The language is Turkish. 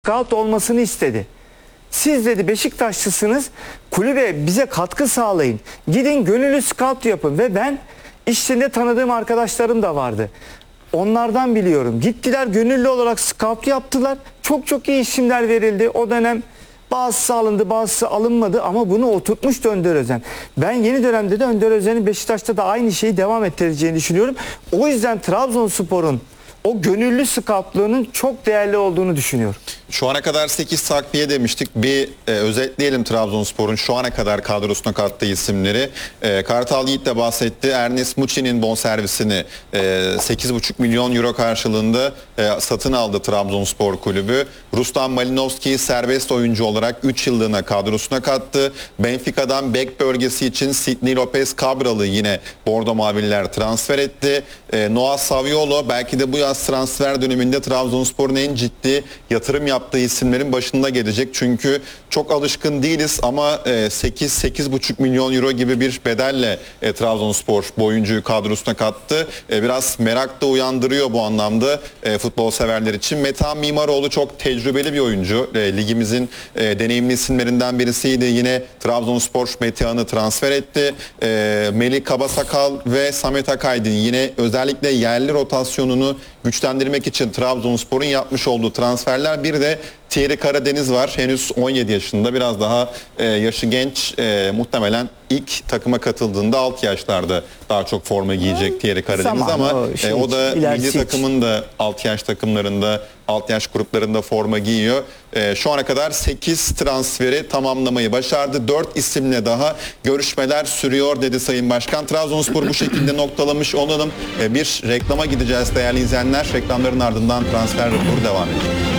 scout olmasını istedi. Siz dedi Beşiktaşlısınız, kulübe bize katkı sağlayın. Gidin gönüllü scout yapın ve ben işinde tanıdığım arkadaşlarım da vardı. Onlardan biliyorum. Gittiler gönüllü olarak scout yaptılar. Çok iyi isimler verildi. O dönem bazısı alındı, bazısı alınmadı ama bunu oturtmuştu Önder Özen. Ben yeni dönemde de Önder Özen'in Beşiktaş'ta da aynı şeyi devam ettireceğini düşünüyorum. O yüzden Trabzonspor'un o gönüllü scoutluğunun çok değerli olduğunu düşünüyorum. Şu ana kadar 8 takviye demiştik. Bir özetleyelim Trabzonspor'un şu ana kadar kadrosuna kattığı isimleri. Kartal Yiğit de bahsetti. Ernest Muçi'nin bonservisini 8,5 milyon euro karşılığında satın aldı Trabzonspor kulübü. Ruslan Malinovski'yi serbest oyuncu olarak 3 yıllığına kadrosuna kattı. Benfica'dan bek bölgesi için Sidney Lopez Cabral'ı yine Bordo Mavililer transfer etti. Noah Saviolo belki de bu yaz transfer döneminde Trabzonspor'un en ciddi yatırım yaptığı isimlerin başında gelecek. Çünkü çok alışkın değiliz ama 8-8,5 milyon euro gibi bir bedelle Trabzonspor bu oyuncuyu kadrosuna kattı. Biraz merak da uyandırıyor bu anlamda futbol severler için. Metehan Mimaroğlu çok tecrübeli bir oyuncu. Ligimizin deneyimli isimlerinden birisiydi. Yine Trabzonspor Metehan'ı transfer etti. Melih Kabasakal ve Samet Akaydın yine özellikle yerli rotasyonunu güçlendirmek için Trabzonspor'un yapmış olduğu transferler. Bir de Thierry Karadeniz var. Henüz 17 yaşında. Biraz daha yaşı genç. Muhtemelen ilk takıma katıldığında 6 yaşlarda daha çok forma giyecek Thierry Karadeniz ama o da milli takımın da 6 yaş takımlarında, 6 yaş gruplarında forma giyiyor. Şu ana kadar 8 transferi tamamlamayı başardı. 4 isimle daha görüşmeler sürüyor dedi Sayın Başkan. Trabzonspor bu şekilde noktalamış olalım. Bir reklama gideceğiz değerli izleyenler. Reklamların ardından transfer raporu devam edecek.